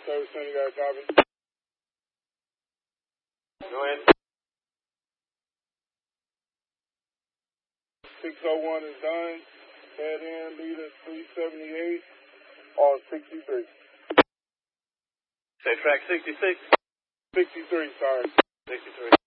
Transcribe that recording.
Service center, you got a copy? Go ahead. 601 is done. Head in, leader 378 on 63. Say track 66? 63, sorry. 63.